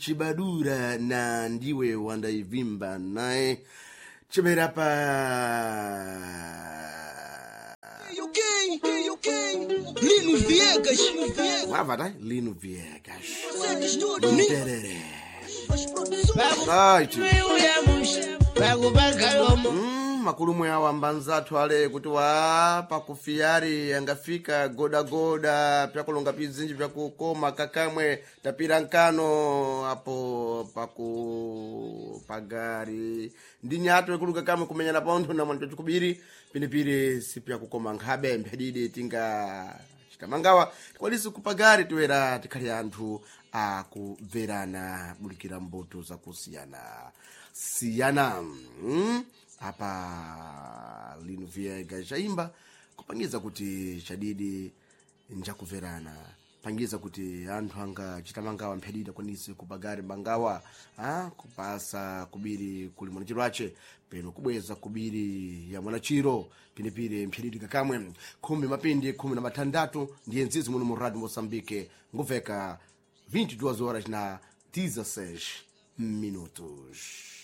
Chibadura na ndiwe wandaivimba naye Chiberapa. Lino Viegas. Vai, Lino Viegas. Makulumu ya wambanzatu wale kuti wapa kufiyari angafika goda pya kulonga pizinji pya kukoma kakamwe tapira nkano hapo pagari ndi nyato ekuluka kamwe kumenya na pontho na mwanto chikubiri pinipiri si pya kukoma nkhabe mphedidi tinga chitamangawa kwalisi kupagari tiwera tikhali anthu akubverana bulikira mbuto za kusiyana apa Lino Viegas chaimba kupangiza kuti chadidi njakubverana pangiza kuti anthu anga chitamangawa mphedida kwanisi kupagari bangawa kupasa kubiri kuli mwanachiro ache peno kubweza kubiri ya mwanachiro pinipire mphedidi kakamwe 10 ndiye nzizi muno mu Radio Moçambique nguveka 22 horas na 16 minutos.